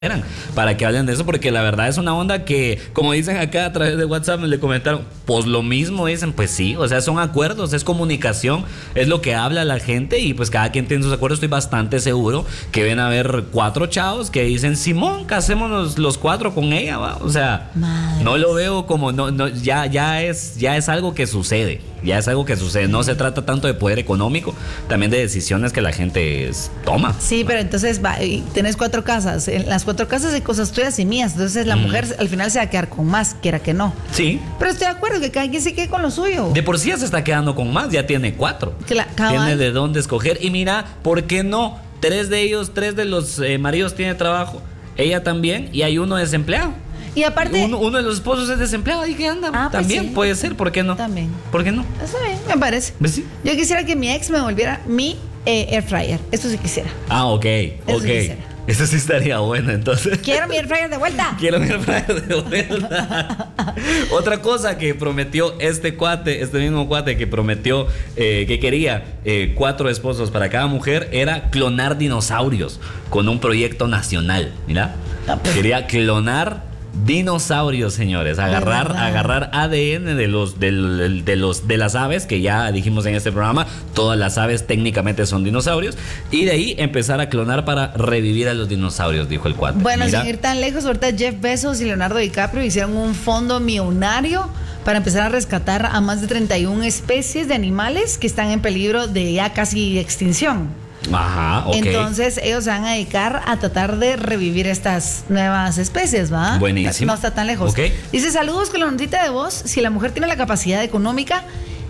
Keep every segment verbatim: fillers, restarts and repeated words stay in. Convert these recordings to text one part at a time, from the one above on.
eran para que hablen de eso, porque la verdad es una onda que, como dicen acá a través de WhatsApp, le comentaron, pues lo mismo dicen, pues sí, o sea, son acuerdos, es comunicación, es lo que habla la gente y pues cada quien tiene sus acuerdos. Estoy bastante seguro que ven a haber cuatro chavos que dicen, Simón, casémonos los cuatro con ella, ¿va? O sea, Madre. no lo veo como, no, no, ya, ya es, ya es algo que sucede, ya es algo que sucede, no se trata tanto de poder económico, también de decisiones que la gente es, toma. Sí, pero entonces va, y tenés cuatro casas, en las cuatro casas hay cosas tuyas y mías, entonces la mm. mujer al final se va a quedar con más, quiera que no. Sí. Pero estoy de acuerdo que cada quien se quede con lo suyo. De por sí ya se está quedando con más, ya tiene cuatro. Cla- tiene de dónde escoger. Y mira, ¿por qué no? Tres de ellos, tres de los eh, maridos tiene trabajo, ella también, y hay uno desempleado. Y aparte, uno, uno de los esposos es desempleado y que anda. Ah, pues también sí. Puede ser, ¿por qué no? También. ¿Por qué no? Está bien, me parece. ¿Ves? Sí. Yo quisiera que mi ex me volviera mi eh, air fryer. Eso sí quisiera. Ah, ok. Eso ok. Sí quisiera. Eso sí estaría bueno, entonces. Quiero mi air fryer de vuelta. Quiero mi air fryer de vuelta. Otra cosa que prometió este cuate, este mismo cuate que prometió eh, que quería eh, cuatro esposos para cada mujer, era clonar dinosaurios con un proyecto nacional. Mira, ah, pues. Quería clonar dinosaurios, señores, agarrar, agarrar A D N de los, de, de los de las aves, que ya dijimos en este programa, todas las aves técnicamente son dinosaurios, y de ahí empezar a clonar para revivir a los dinosaurios, dijo el cuate. Bueno, Mira. sin ir tan lejos, ahorita Jeff Bezos y Leonardo DiCaprio hicieron un fondo millonario para empezar a rescatar a más de treinta y una especies de animales que están en peligro de ya casi extinción. Ajá, ok. Entonces ellos se van a dedicar a tratar de revivir estas nuevas especies, ¿va? Buenísimo. No está tan lejos. Okay. Dice, saludos con la notita de voz. Si la mujer tiene la capacidad económica,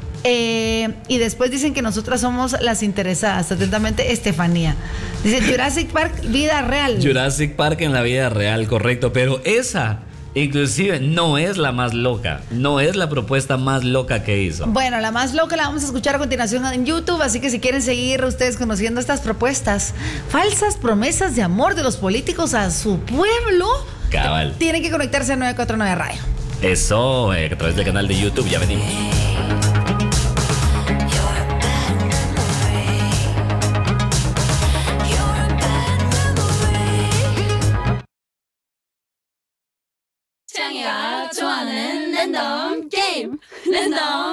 eh, y después dicen que nosotras somos las interesadas. Atentamente, Estefanía. Dice, Jurassic Park, vida real. Jurassic Park en la vida real, correcto. Pero esa... inclusive no es la más loca, no es la propuesta más loca que hizo. Bueno, la más loca la vamos a escuchar a continuación en YouTube, así que si quieren seguir ustedes conociendo estas propuestas, falsas promesas de amor de los políticos a su pueblo, cabal, tienen que conectarse a nueve cuatro nueve Radio. Eso, eh, a través del canal de YouTube, ya venimos. 창이가 좋아하는 랜덤 게임 랜덤